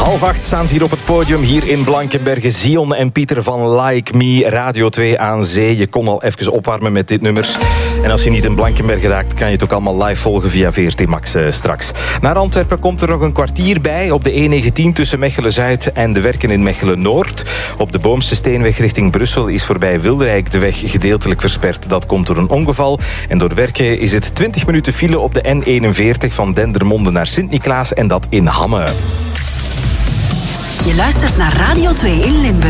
7:30 staan ze hier op het podium, hier in Blankenberge. Zion en Pieter van Like Me, Radio 2 aan zee. Je kon al even opwarmen met dit nummer. En als je niet in Blankenberge raakt, kan je het ook allemaal live volgen via VRT Max straks. Naar Antwerpen komt er nog een kwartier bij op de E19 tussen Mechelen-Zuid en de werken in Mechelen-Noord. Op de Boomse Steenweg richting Brussel is voorbij Wilderijk de weg gedeeltelijk versperd. Dat komt door een ongeval. En door werken is het 20 minuten file op de N41 van Dendermonde naar Sint-Niklaas en dat in Hamme. Je luistert naar Radio 2 in Limburg.